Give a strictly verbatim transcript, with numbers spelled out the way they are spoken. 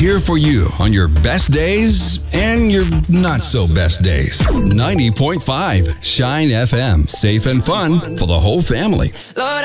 here for you on your best days and your not so best days. ninety point five Shine F M. Safe and fun for the whole family. Lord,